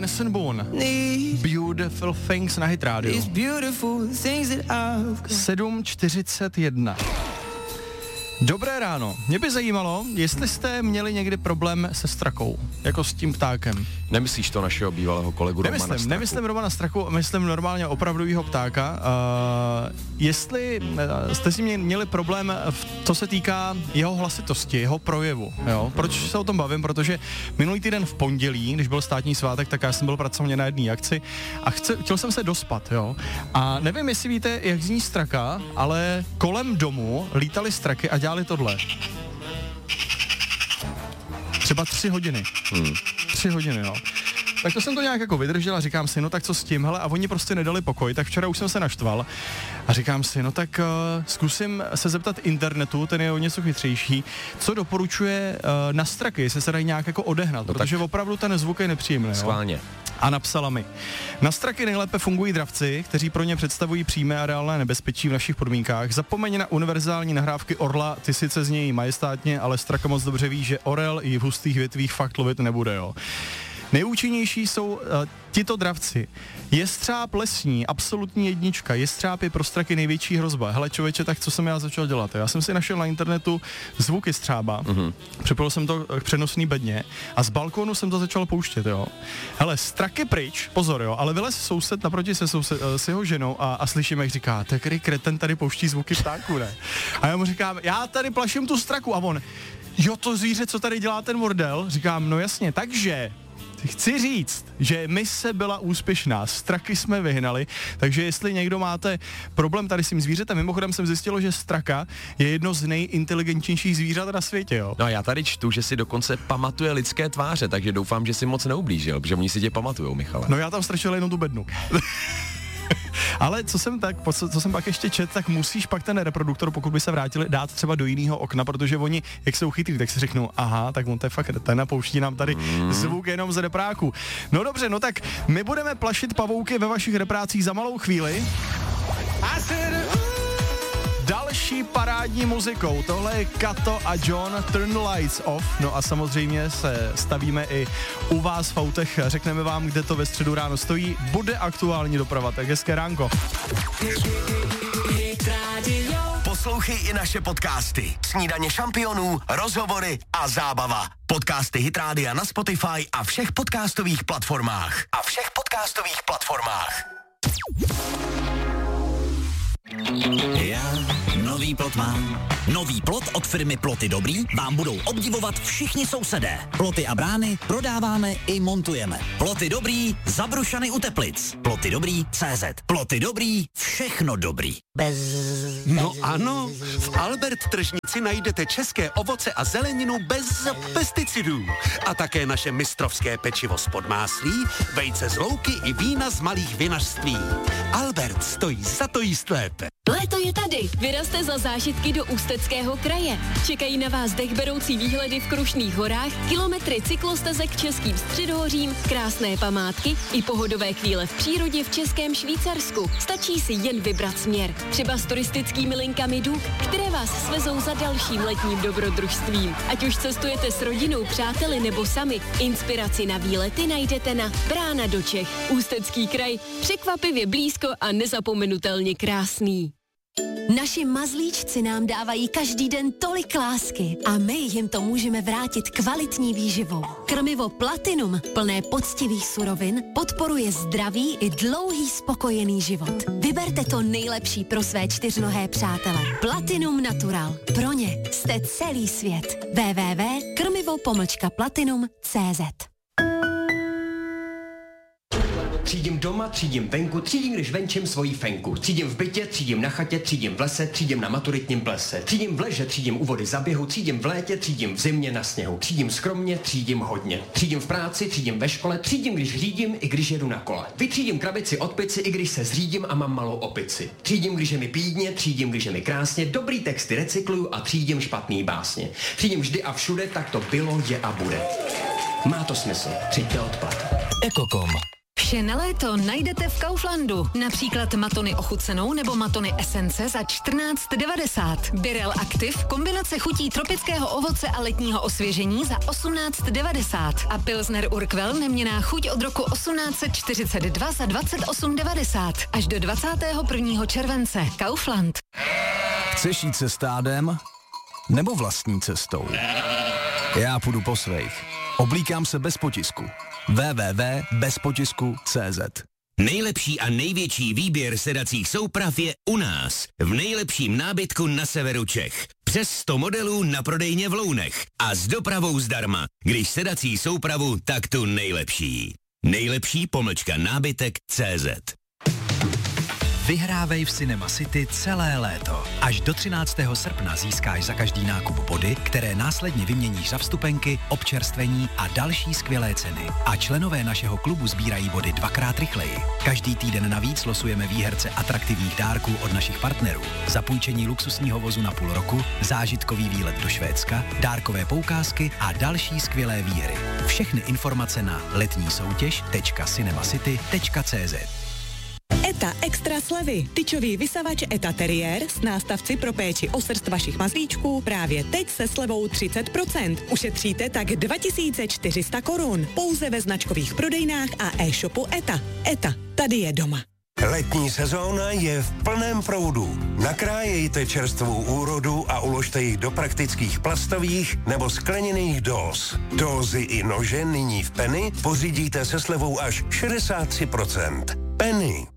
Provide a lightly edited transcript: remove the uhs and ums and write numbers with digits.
Anderson .Boone. Beautiful Things na Hit Radio. 7:41. Dobré ráno. Mě by zajímalo, jestli jste měli někdy problém se strakou, jako s tím ptákem. Nemyslíš to našeho bývalého kolegu Romana Straku? Nemyslím Romana Straku, myslím normálně opravdovýho ptáka. Jestli jste si měli problém, co se týká jeho hlasitosti, jeho projevu. Jo? Proč se o tom bavím? Protože minulý týden v pondělí, když byl státní svátek, tak já jsem byl pracovně na jedné akci a chtěl jsem se dospat. Jo? A nevím, jestli víte, jak zní straka, ale kolem domu lítaly straky a dělali tohle. Třeba 3 hodiny. 3 hodiny, jo. Tak to jsem to nějak jako vydržel a říkám si, no tak co s tím, hele, a oni prostě nedali pokoj, tak včera už jsem se naštval a říkám si, no tak zkusím se zeptat internetu, ten je o něco chytřejší, co doporučuje na straky, jestli se dají nějak jako odehnat, no, protože opravdu ten zvuk je nepříjemný. Schválně. A napsala mi, na straky nejlépe fungují dravci, kteří pro ně představují přímé a reálné nebezpečí v našich podmínkách. Zapomeň na univerzální nahrávky orla, ty sice znějí majestátně, ale straka moc dobře ví, že orel i v hustých větvích fakt lovit nebude, jo. Nejúčinnější jsou tito dravci. Jestřáb lesní, absolutní jednička. Jestřáb je pro straky největší hrozba. Hele člověče, tak co jsem já začal dělat? Já jsem si našel na internetu zvuk jestřába, připojil jsem to k přenosný bedně a z balkónu jsem to začal pouštět, jo. Hele, straky pryč, pozor, jo, ale vylez soused naproti s jeho ženou a slyším, jak říká, který kreten tady pouští zvuky ptáků, ne? A já mu říkám, já tady plaším tu straku a on, jo, to zvíře, co tady dělá ten bordel, říkám, no jasně, takže chci říct, že mise byla úspěšná, straky jsme vyhnali, takže jestli někdo máte problém tady s tím zvířetem, mimochodem jsem zjistil, že straka je jedno z nejinteligentnějších zvířat na světě, jo. No a já tady čtu, že si dokonce pamatuje lidské tváře, takže doufám, že si moc neublížil, protože oni si tě pamatujou, Michale. No já tam strčil jenom tu bednu. Ale co jsem pak ještě čet, tak musíš pak ten reproduktor, pokud by se vrátili, dát třeba do jiného okna, protože oni, jak jsou chytrý, tak si řeknou, aha, tak on to je fakt ten a pouští nám tady zvuk jenom z repráku. No dobře, no tak my budeme plašit pavouky ve vašich reprácích za malou chvíli. Další parádní muzikou, tohle je Kato a John, Turn Lights Off, no a samozřejmě se stavíme i u vás v autech, řekneme vám, kde to ve středu ráno stojí, bude aktuální doprava, tak hezké ránko. Poslouchej i naše podcasty, Snídaně šampionů, rozhovory a zábava. Podcasty Hit Rádia na Spotify a všech podcastových platformách. Já nový plot mám. Nový plot od firmy Ploty Dobrý vám budou obdivovat všichni sousedé. Ploty a brány prodáváme i montujeme. Ploty Dobrý, Zabrušany u Teplic. Ploty Dobrý, CZ. Ploty Dobrý, všechno dobrý. No ano, v Albert tržnici najdete české ovoce a zeleninu bez pesticidů. A také naše mistrovské pečivo z Podmáslí, vejce z louky i vína z malých vinařství. Albert stojí za to jíst lépe. Léto je tady, vyrazte za zážitky do Ústeckého kraje. Čekají na vás dechberoucí výhledy v Krušných horách, kilometry cyklostezek českým středohořím, krásné památky i pohodové chvíle v přírodě v Českém Švýcarsku. Stačí si jen vybrat směr. Třeba s turistickými linkami Duk, které vás svezou za dalším letním dobrodružstvím. Ať už cestujete s rodinou, přáteli nebo sami, inspiraci na výlety najdete na Brána do Čech. Ústecký kraj, překvapivě blízko a nezapomenutelně krásný. Naši mazlíčci nám dávají každý den tolik lásky a my jim to můžeme vrátit kvalitní výživou. Krmivo Platinum, plné poctivých surovin, podporuje zdravý i dlouhý spokojený život. Vyberte to nejlepší pro své čtyřnohé přátele. Platinum Natural. Pro ně jste celý svět. www.krmivo-platinum.cz. Třídím doma, třídím venku, třídím, když venčím svojí fenku. Třídím v bytě, třídím na chatě, třídím v lese, třídím na maturitním plese. Třídím v leže, třídím u vody za běhu, třídím v létě, třídím v zimě na sněhu. Třídím skromně, třídím hodně. Třídím v práci, třídím ve škole, třídím, když řídím, i když jedu na kole. Vytřídím krabici od pici, i když se zřídím a mám malou opici. Třídím, když je mi pídně, třídím, když je mi krásně, dobrý texty recykluju a třídím špatný básně. Třídím vždy a všude, tak to bylo, je a bude. Má to smysl. Třiďte odpad. Ekokom. Vše na léto najdete v Kauflandu. Například matony ochucenou nebo matony esence za 14,90. Birel Active, kombinace chutí tropického ovoce a letního osvěžení za 18,90. A Pilsner Urquell, neměnná chuť od roku 1842 za 28,90. Až do 21. července. Kaufland. Chceš jít se stádem? Nebo vlastní cestou? Já půjdu po svých. Oblíkám se bez potisku. www.bezpotisku.cz. Nejlepší a největší výběr sedacích souprav je u nás, v nejlepším nábytku na severu Čech. Přes 100 modelů na prodejně v Lounech a s dopravou zdarma. Když sedací soupravu, tak tu nejlepší. Nejlepší-nábytek.cz. Vyhrávej v Cinema City celé léto. Až do 13. srpna získáš za každý nákup body, které následně vyměníš za vstupenky, občerstvení a další skvělé ceny. A členové našeho klubu sbírají body 2x rychleji. Každý týden navíc losujeme výherce atraktivních dárků od našich partnerů. Zapůjčení luxusního vozu na půl roku, zážitkový výlet do Švédska, dárkové poukázky a další skvělé výhry. Všechny informace na letnísoutěž.cinemacity.cz. ETA Extra slevy. Tyčový vysavač ETA Terrier s nástavci pro péči o srst vašich mazlíčků právě teď se slevou 30%. Ušetříte tak 2400 korun. Pouze ve značkových prodejnách a e-shopu ETA. ETA, tady je doma. Letní sezóna je v plném proudu. Nakrájejte čerstvou úrodu a uložte ji do praktických plastových nebo skleněných dóz. Dózy i nože nyní v Penny pořídíte se slevou až 63%. Penny.